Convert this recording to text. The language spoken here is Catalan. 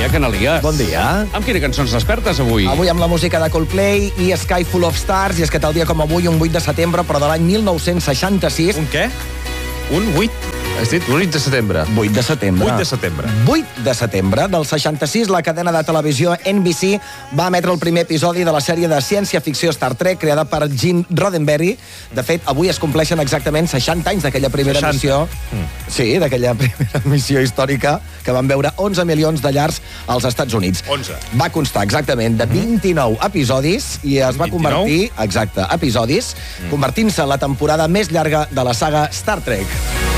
dia, Canalies. Bon dia. Amb quina cançó ens despertes avui? Avui amb la música de Coldplay i Sky Full of Stars, i és que tal dia com avui, un 8 de setembre, però de l'any 1966... Un què? Un 8? Has dit? Un 8 de setembre. 8 de setembre. 8 de setembre. 8 de setembre del 66, la cadena de televisió NBC va emetre el primer episodi de la sèrie de ciència-ficció Star Trek, creada per Gene Roddenberry. De fet, avui es compleixen exactament 60 anys d'aquella primera 60. missió. Sí, d'aquella primera missió històrica que van veure 11 milions de llars als Estats Units. 11. Va constar exactament de 29 episodis i es va 29? convertir, exacte, episodis, convertint-se en la temporada més llarga de la saga Star Trek.